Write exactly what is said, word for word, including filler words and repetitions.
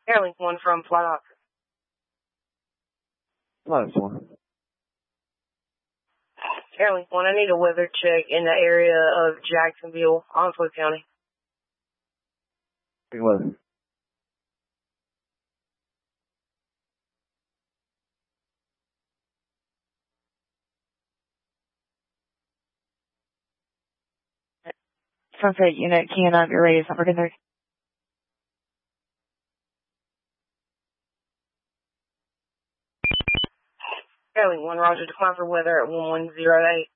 Airlink one from Flight Hawk. Flight one. Airlink one, I need a weather check in the area of Jacksonville, Onslow County. Big weather. Sunset Unit, keying up your radius number three. Airlink one, roger, decline for weather at one one zero eight.